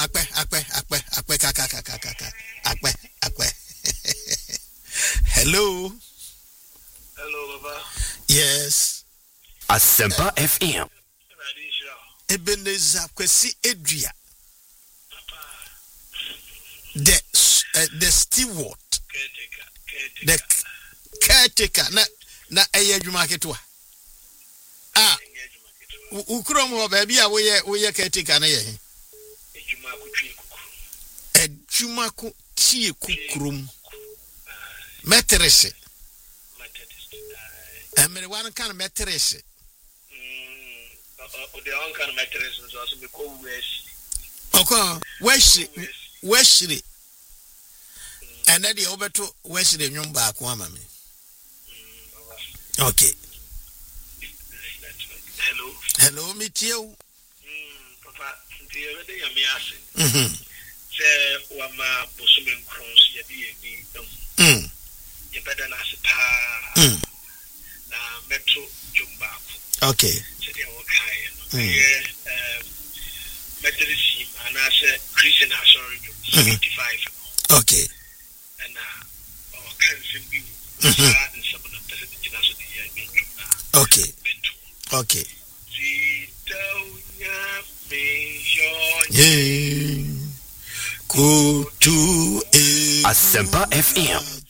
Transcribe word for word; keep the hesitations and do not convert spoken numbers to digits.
akpe akpe akpe akpe kaka kaka kaka akpe akpe. Hello. Hello, Baba. Yes. Asempa F M. Ebenezer Kwesi Edria. The uh, the steward. Caretaker. The caretaker. Na na eye adwuma ketwa. Ah. Ukuro mo baby a we we caretaker na ye. Ejuma ku twie kukuru. Ejuma ku tie kukurum. Meterese. Emere wan kan meterese. O de on kan meterese so so me ko wesi. Okay, wesi wesi. And then the obeto wesi de nwom ba ko ama me. Okay. Hello. Hello, meet you. Mm, Papa, nti everyday ya me ase. Mhm. Se wa ma bosume nkronso ya bi emi dum. Mm. Ye beda na ase pa. Mm. Na metro jumba. Okay. Se dia wo kai no. Ye um metrisi ana se Christian sorry seventy-five. Okay. And uh oh kan simbi. Mhm. And some of the president also the year Okay. Okay. Asempa F M.